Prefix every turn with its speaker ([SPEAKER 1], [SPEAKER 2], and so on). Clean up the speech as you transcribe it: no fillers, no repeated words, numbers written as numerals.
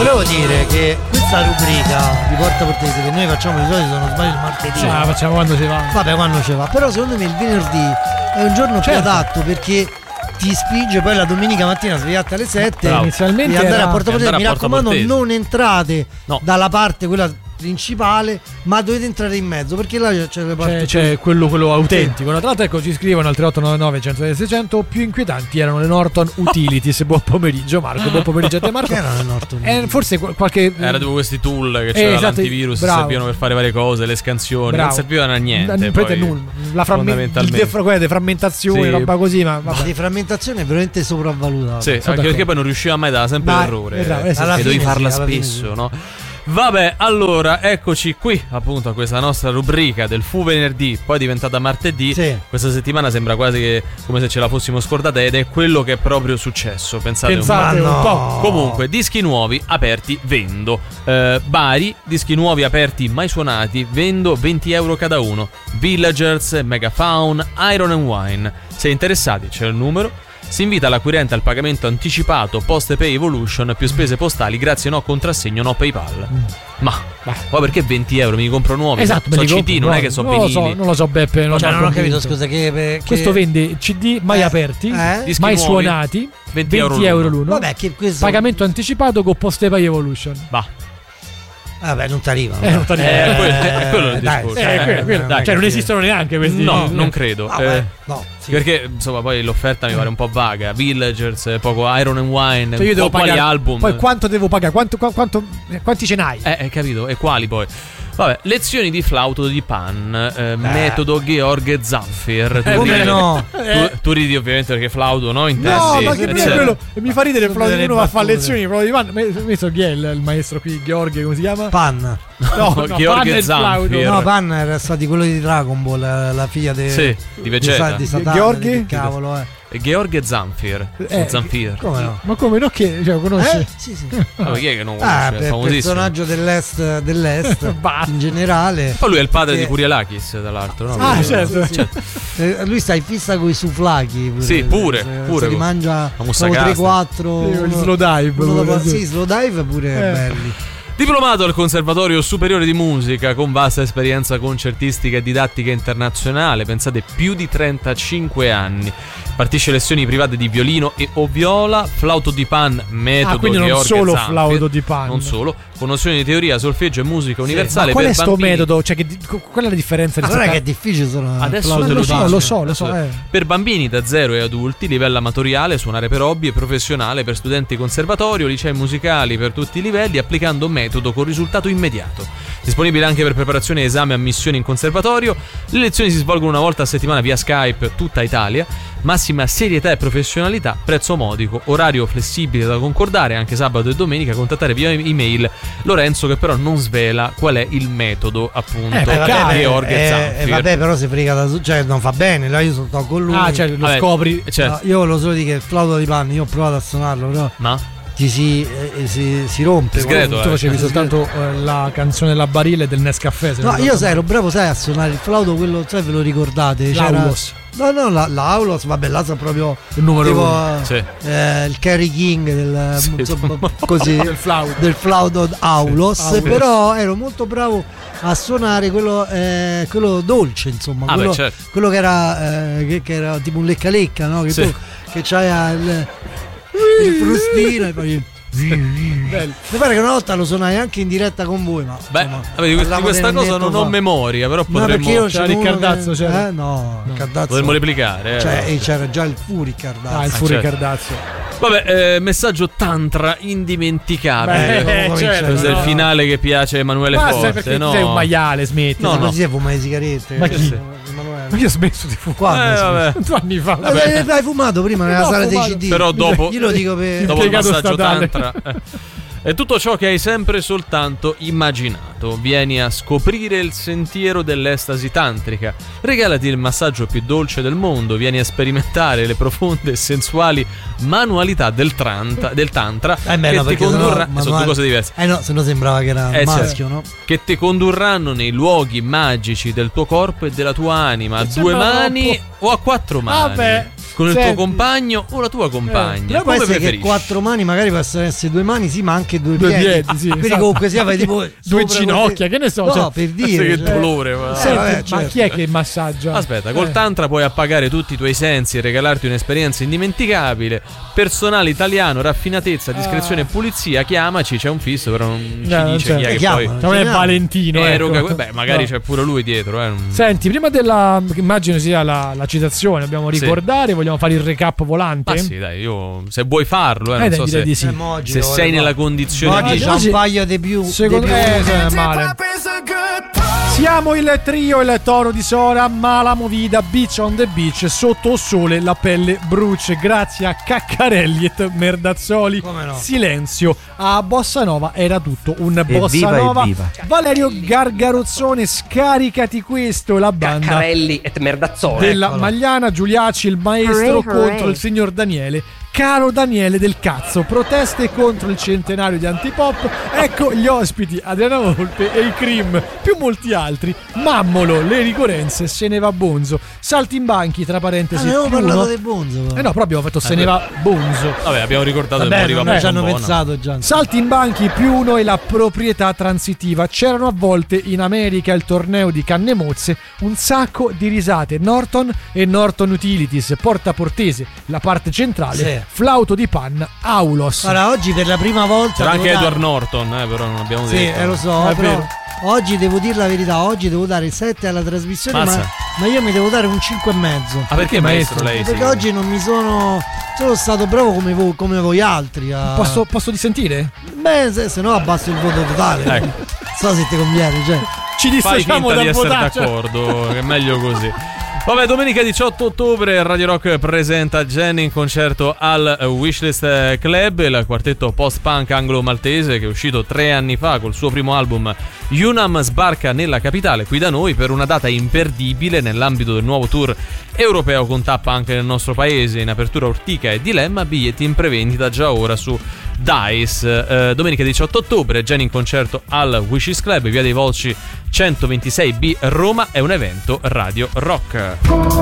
[SPEAKER 1] volevo dire che questa rubrica di Porta Portese che noi facciamo di solito, se non sbaglio, il martedì.
[SPEAKER 2] La facciamo quando ci va.
[SPEAKER 1] Vabbè, quando ci va. Però secondo me il venerdì è un giorno più adatto, perché ti spinge poi la domenica mattina a svegliarti alle 7
[SPEAKER 2] inizialmente
[SPEAKER 1] e andare a Porta
[SPEAKER 3] andare
[SPEAKER 1] Portese.
[SPEAKER 3] a
[SPEAKER 1] Mi
[SPEAKER 3] Porta
[SPEAKER 1] raccomando,
[SPEAKER 3] Portese.
[SPEAKER 1] non entrate dalla parte quella principale, ma dovete entrare in mezzo, perché là c'è le parti
[SPEAKER 2] c'è quello autentico. Tra l'altro, ecco, ci scrivono al 3899 106 600. Più inquietanti erano le Norton Utilities. Buon pomeriggio Marco, buon pomeriggio a te Marco.
[SPEAKER 1] Che erano le Norton?
[SPEAKER 2] Forse qualche
[SPEAKER 3] era tipo questi tool che c'era
[SPEAKER 2] esatto,
[SPEAKER 3] l'antivirus,
[SPEAKER 2] bravo.
[SPEAKER 3] servivano per fare varie cose, le scansioni,
[SPEAKER 2] Bravo.
[SPEAKER 3] non servivano a niente.
[SPEAKER 2] La frammentazione, roba così, ma
[SPEAKER 1] la deframmentazione è veramente sopravvalutata.
[SPEAKER 3] Sì, anche perché poi non riusciva mai, dava sempre l'errore. E dovevi farla spesso, no? Vabbè, allora, eccoci qui appunto a questa nostra rubrica del Fu venerdì, poi diventata martedì. Questa settimana sembra quasi che come se ce la fossimo scordata, ed è quello che è proprio successo. Pensate un po'. Comunque, dischi nuovi aperti vendo. Bari, dischi nuovi aperti mai suonati, vendo 20 euro cada uno. Villagers, Megafaun, Iron and Wine. Se interessati c'è il numero. Si invita l'acquirente al pagamento anticipato Postepay Evolution più spese postali, grazie no contrassegno no PayPal. Ma poi perché 20 euro mi compro nuovi?
[SPEAKER 2] Esatto,
[SPEAKER 3] so CD, non è che so vinili.
[SPEAKER 2] Non lo so Beppe, non
[SPEAKER 1] ho capito, scusa, che
[SPEAKER 2] questo vende CD mai aperti, mai
[SPEAKER 3] nuovi,
[SPEAKER 2] suonati,
[SPEAKER 3] 20
[SPEAKER 2] euro l'uno.
[SPEAKER 1] Vabbè, che questo
[SPEAKER 2] pagamento anticipato con Postepay Evolution.
[SPEAKER 1] Vabbè, non ti arriva.
[SPEAKER 3] Quello è il discorso.
[SPEAKER 2] Cioè non esistono neanche questi.
[SPEAKER 3] No, non credo.
[SPEAKER 1] Sì.
[SPEAKER 3] Perché insomma poi l'offerta mi pare un po' vaga. Villagers, poco Iron and Wine,
[SPEAKER 2] cioè io devo
[SPEAKER 3] quali
[SPEAKER 2] pagare,
[SPEAKER 3] album.
[SPEAKER 2] Poi quanto devo pagare? Quanti ce n'hai?
[SPEAKER 3] Capito? E quali poi? Vabbè, lezioni di flauto di Pan, metodo Georg Zamfir.
[SPEAKER 1] Come no?
[SPEAKER 3] Tu ridi ovviamente perché flauto, no?
[SPEAKER 2] No, ma che quello mi fa ridere il flauto di uno va a fare lezioni di flauto di Pan. Mi so chi è il maestro qui, Georg, come si chiama?
[SPEAKER 1] Pan.
[SPEAKER 2] No,
[SPEAKER 3] Georg Zamfir.
[SPEAKER 1] No, Pan era stato quello di Dragon Ball, la figlia di
[SPEAKER 3] Vegeta.
[SPEAKER 1] Di Satana.
[SPEAKER 2] Georg?
[SPEAKER 1] Cavolo,
[SPEAKER 3] Georg Zamfir. Zamfir.
[SPEAKER 1] Come no?
[SPEAKER 2] Ma come no? Che conosci?
[SPEAKER 1] Sì.
[SPEAKER 3] Ma chi è che non conosce? È famosissimo.
[SPEAKER 1] Personaggio dell'est in generale.
[SPEAKER 3] Poi lui è il padre di Kurialakis, tra l'altro, no?
[SPEAKER 2] Certo.
[SPEAKER 1] Lui sta in fissa con i souflaki.
[SPEAKER 3] Sì, pure.
[SPEAKER 1] Se li mangia 3-4.
[SPEAKER 2] Il slow dive.
[SPEAKER 1] Sì, slow dive pure belli.
[SPEAKER 3] Diplomato al Conservatorio Superiore di Musica con vasta esperienza concertistica e didattica internazionale, pensate più di 35 anni. Partisce lezioni private di violino e o viola, flauto di Pan, metodo
[SPEAKER 2] quindi non
[SPEAKER 3] Georg
[SPEAKER 2] solo
[SPEAKER 3] Zamfir,
[SPEAKER 2] flauto di Pan.
[SPEAKER 3] non solo, con nozioni di teoria, solfeggio e musica universale.
[SPEAKER 2] Ma qual
[SPEAKER 3] per
[SPEAKER 2] è sto
[SPEAKER 3] bambini.
[SPEAKER 2] metodo? Cioè, qual è la differenza?
[SPEAKER 1] Allora che è difficile sono
[SPEAKER 3] Adesso te lo dico.
[SPEAKER 2] Lo so.
[SPEAKER 3] Per bambini da 0 e adulti, livello amatoriale, suonare per hobby e professionale per studenti conservatorio, licei musicali per tutti i livelli, applicando metodo con risultato immediato. Disponibile anche per preparazione e esame ammissione in conservatorio. Le lezioni si svolgono una volta a settimana via Skype, tutta Italia. Massima serietà e professionalità, prezzo modico, orario flessibile da concordare anche sabato e domenica. Contattare via email Lorenzo, che però non svela qual è il metodo, appunto. Georg Zamfir.
[SPEAKER 1] Vabbè, però si frega cioè non fa bene, là io sto con lui.
[SPEAKER 2] Cioè lo scopri.
[SPEAKER 1] No, io lo so di che il flauto di Pan, io ho provato a suonarlo, però
[SPEAKER 3] Ma?
[SPEAKER 1] si rompe.
[SPEAKER 3] Discreto,
[SPEAKER 2] tu facevi soltanto la canzone della Barile del Nescafè.
[SPEAKER 1] No, io ero bravo, sai, a suonare il flauto, quello, sai, ve lo ricordate?
[SPEAKER 2] L'Aulos.
[SPEAKER 1] No, l'Aulos, vabbè, là sono proprio
[SPEAKER 2] il numero
[SPEAKER 1] tipo,
[SPEAKER 2] uno.
[SPEAKER 1] Il Kerry King insomma, così, del flauto Aulos. Però ero molto bravo a suonare quello dolce, insomma, quello che era tipo un lecca-lecca, no? Che c'hai il frustino e poi mi pare che una volta lo suonai anche in diretta con voi, ma
[SPEAKER 3] di questa cosa non ho memoria, però potremmo
[SPEAKER 2] Riccardazzo,
[SPEAKER 3] potremmo replicare.
[SPEAKER 1] Cioè, c'era già il Fu Riccardazzo.
[SPEAKER 2] Il Fu Riccardazzo.
[SPEAKER 3] Vabbè, messaggio tantra indimenticabile. Questo è il finale che piace a Emanuele Forte.
[SPEAKER 2] Perché
[SPEAKER 3] no?
[SPEAKER 2] sei un maiale, smetti.
[SPEAKER 1] No, non si fuma le sigarette.
[SPEAKER 2] Ma chi? Ma io ho smesso di fumare. 2 anni fa.
[SPEAKER 1] Hai fumato prima nella sala dei CD.
[SPEAKER 3] Però dopo,
[SPEAKER 1] io lo dico per
[SPEAKER 3] dopo il massaggio
[SPEAKER 2] statale.
[SPEAKER 3] tantra. È tutto ciò che hai sempre soltanto immaginato. Vieni a scoprire il sentiero dell'estasi tantrica. Regalati il massaggio più dolce del mondo. Vieni a sperimentare le profonde e sensuali manualità del tantra. Che ti condurranno. Sono 2 cose diverse.
[SPEAKER 1] No, se no sembrava che era maschio, no?
[SPEAKER 3] Che ti condurranno nei luoghi magici del tuo corpo e della tua anima. A 2 mani o a 4 mani.
[SPEAKER 2] Vabbè.
[SPEAKER 3] con il tuo compagno o la tua compagna.
[SPEAKER 1] Può essere che 4 mani magari possono essere 2 mani, sì, ma anche 2 piedi. Sì, quindi comunque sia fai tipo
[SPEAKER 2] 2 ginocchia, che ne so.
[SPEAKER 1] No, per dire.
[SPEAKER 3] Che dolore.
[SPEAKER 2] Ma chi è che massaggia?
[SPEAKER 3] Aspetta, col Tantra puoi appagare tutti i tuoi sensi e regalarti un'esperienza indimenticabile. Personale italiano, raffinatezza, discrezione e pulizia. Chiamaci, c'è un fisso, però non ci dice chi è che poi.
[SPEAKER 2] Non è Valentino.
[SPEAKER 3] Ecco. Beh, magari c'è pure lui dietro.
[SPEAKER 2] Senti, prima della, immagino sia la citazione, dobbiamo ricordare, vogliamo fare il recap volante?
[SPEAKER 3] Sì, dai, io se vuoi farlo, non so se,
[SPEAKER 2] di sì.
[SPEAKER 3] se sei nella condizione
[SPEAKER 1] di... Oggi c'è un paio di più.
[SPEAKER 2] Secondo me è male. Siamo il trio, il toro di Sora, Mala Movida, Beach on the Beach, sotto il sole la pelle brucia, grazie a Caccarelli e Merdazzoli.
[SPEAKER 1] No?
[SPEAKER 2] Silenzio, a Bossa Nova era tutto un Bossa Nova. Valerio Gargarozzone, scaricati questo, la banda
[SPEAKER 4] Caccarelli e Merdazzoli
[SPEAKER 2] della Magliana, Giuliacci, il maestro contro il signor Daniele. Caro Daniele del cazzo, proteste contro il centenario di Antipop. Ecco gli ospiti Adriana Volpe e i Cream, più molti altri. Mammolo, le ricorrenze, se ne va Bonzo. Saltimbanchi, tra parentesi.
[SPEAKER 1] Avevo parlato di Bonzo.
[SPEAKER 2] No, però abbiamo fatto se ne va Bonzo.
[SPEAKER 3] Vabbè, abbiamo ricordato che
[SPEAKER 1] non ci hanno pensato già.
[SPEAKER 2] Saltimbanchi più uno e la proprietà transitiva. C'erano a volte in America il torneo di canne mozze, un sacco di risate. Norton e Norton Utilities, Porta Portese, la parte centrale. Sì. Flauto di panna, Aulos.
[SPEAKER 1] Allora, oggi per la prima volta
[SPEAKER 3] c'era anche Edward Norton, però non abbiamo detto.
[SPEAKER 1] Sì, lo so, però oggi devo dire la verità, oggi devo dare 7 alla trasmissione, ma io mi devo dare un 5,5.
[SPEAKER 3] Ah, perché maestro lei?
[SPEAKER 1] Perché oggi non mi sono stato bravo come voi altri.
[SPEAKER 2] Posso dissentire?
[SPEAKER 1] Beh, se no abbasso il voto totale.
[SPEAKER 3] Ecco.
[SPEAKER 1] So se ti conviene, cioè.
[SPEAKER 2] Ci dissociamo dal votaggio.
[SPEAKER 3] D'accordo, che è meglio così. Vabbè, domenica 18 ottobre Radio Rock presenta Jenny in concerto al Wishlist Club, il quartetto post-punk anglo-maltese che è uscito 3 anni fa col suo primo album. Unam sbarca nella capitale qui da noi per una data imperdibile nell'ambito del nuovo tour europeo con tappa anche nel nostro paese. In apertura Ortica e Dilemma, biglietti in prevendita già ora su Dice. Domenica 18 ottobre Jenny in concerto al Wishes Club, via dei Volsci 126B Roma. È un evento Radio Rock.